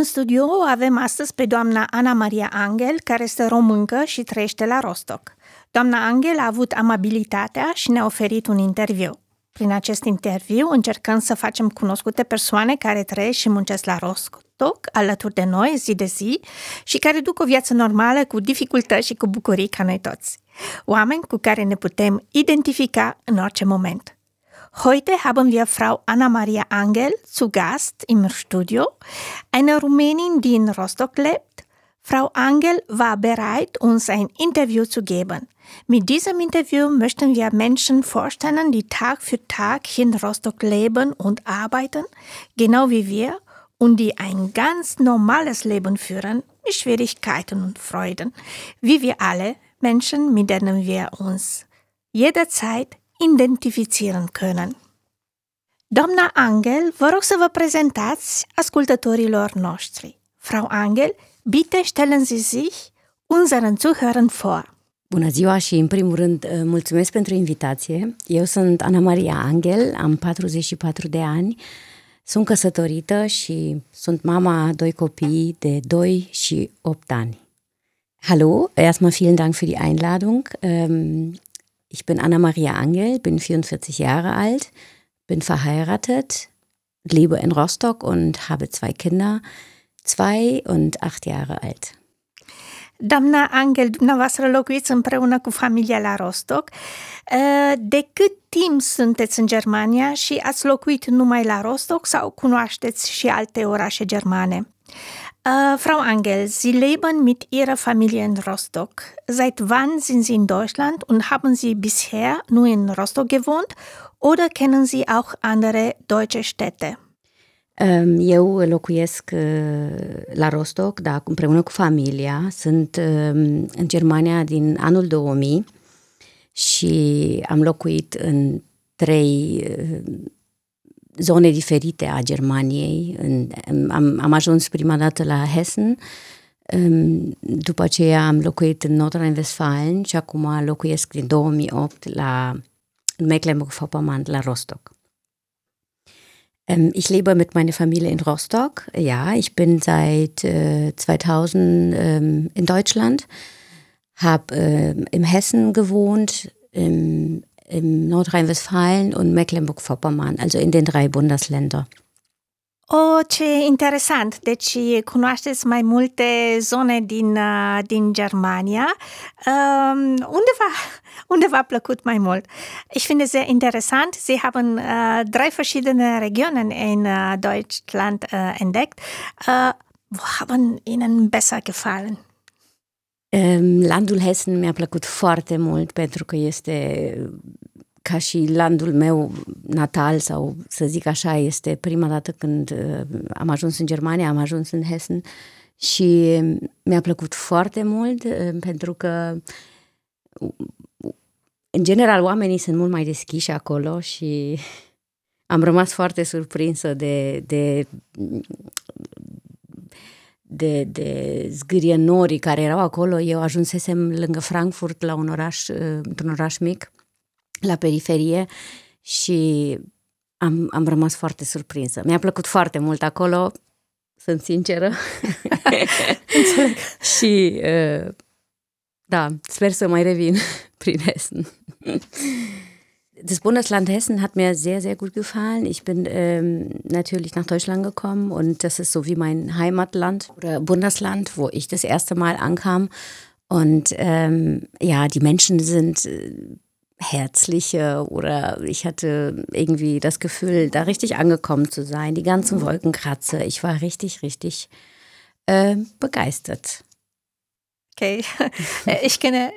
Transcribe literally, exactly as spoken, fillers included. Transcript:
În studio avem astăzi pe doamna Ana Maria Angel, care este româncă și trăiește la Rostock. Doamna Angel a avut amabilitatea și ne-a oferit un interviu. Prin acest interviu încercăm să facem cunoscute persoane care trăiesc și muncesc la Rostock, alături de noi, zi de zi, și care duc o viață normală cu dificultăți și cu bucurii ca noi toți. Oameni cu care ne putem identifica în orice moment. Heute haben wir Frau Ana Maria Angel zu Gast im Studio, eine Rumänin die in Rostock lebt. Frau Angel war bereit, uns ein Interview zu geben. Mit diesem Interview möchten wir Menschen vorstellen, die Tag für Tag hier in Rostock leben und arbeiten, genau wie wir, und die ein ganz normales Leben führen, mit Schwierigkeiten und Freuden, wie wir alle Menschen, mit denen wir uns jederzeit identifizieren können. Doamna Angel, vă rog să vă prezentați ascultătorilor noștri. Frau Angel, bitte stellen Sie sich unseren Zuhörern vor. Bună ziua și, în primul rând, mulțumesc pentru invitație. Eu sunt Ana Maria Angel, am patruzeci și patru de ani, sunt căsătorită și sunt mama a doi copii de doi și opt ani. Hallo, erstmal vielen Dank für die Einladung. Ich bin Ana Maria Angel, bin vierundvierzig Jahre alt, bin verheiratet, lebe in Rostock und habe zwei Kinder, zwei und acht Jahre alt. Doamna Angel, dumneavoastră locuiți împreună cu familia la Rostock. De cât timp sunteți în Germania și ați locuit numai la Rostock sau cunoașteți și alte orașe germane? Uh, Frau Angel, Sie leben mit Ihrer Familie in Rostock. Seit wann sind Sie in Deutschland und haben Sie bisher nur in Rostock gewohnt oder kennen Sie auch andere deutsche Städte? Eu locuiesc la Rostock, da, împreună cu familia. Sunt în Germania din anul două mii și am locuit în trei zone diferite a Germaniei. Am, am ajuns prima dată la Hessen, după aceea am locuit în Nordrhein-Westfalen și acum locuiesc din două mii opt la Mecklenburg-Vorpommern, la Rostock. Ich lebe mit meiner Familie in Rostock. Ja, ich bin seit äh, zweitausend ähm, in Deutschland, habe äh, in Hessen gewohnt, im, im Nordrhein-Westfalen und Mecklenburg-Vorpommern, also in den drei Bundesländer. Oh, ce interesant! Deci cunoașteți mai multe zone din, din Germania. Um, unde, v-a, unde v-a plăcut mai mult? Ich finde sehr interessant, Sie haben uh, drei verschiedene Regionen in uh, Deutschland uh, entdeckt. Uh, wo haben Ihnen besser gefallen? Um, landul Hessen mi-a plăcut foarte mult pentru că este... ca și landul meu natal, sau să zic așa, este prima dată când uh, am ajuns în Germania, am ajuns în Hessen și mi-a plăcut foarte mult uh, pentru că în general oamenii sunt mult mai deschiși acolo și am rămas foarte surprinsă de de de, de zgârienorii care erau acolo. Eu ajunsesem lângă Frankfurt, la un oraș, uh, într-un oraș mic, la periferie, și am, am rămas foarte surprinsă. Mi-a plăcut foarte mult acolo, sunt sinceră. Înțeleg. Și uh, da, sper să mai revin prin Hessen. Das Bundesland Hessen hat mir sehr, sehr gut gefallen. Ich bin ähm, natürlich nach Deutschland gekommen und das ist so wie mein Heimatland oder Bundesland, wo ich das erste Mal ankam. Und ähm, ja, die Menschen sind herzlicher, oder ich hatte irgendwie das Gefühl, da richtig angekommen zu sein. Die ganzen Wolkenkratzer. Ich war richtig, richtig äh, begeistert. Okay. Ich kenne,